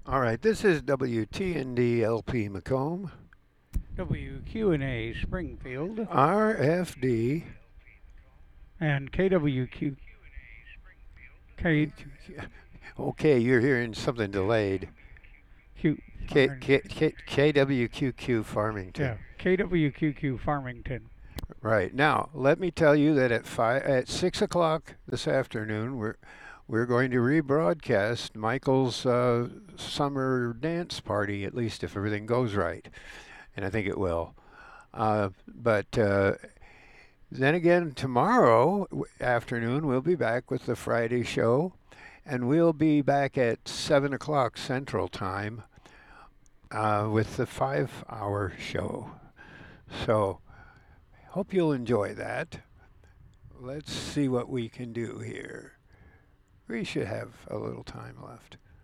All right, this is WTND LP Macomb, WQNA Springfield, RFD. and KWQ K Okay, you're hearing something delayed. Q KWQQ Farmington. yeah, KWQQ Farmington. Right now, let me tell you that at 6 o'clock this afternoon, we're going to rebroadcast Michael's summer dance party. At least if everything goes right, and I think it will. But then again, tomorrow afternoon, we'll be back with the Friday show, and we'll be back at 7 o'clock Central Time with the 5 hour show. So, hope you'll enjoy that. Let's see what we can do here. We should have a little time left.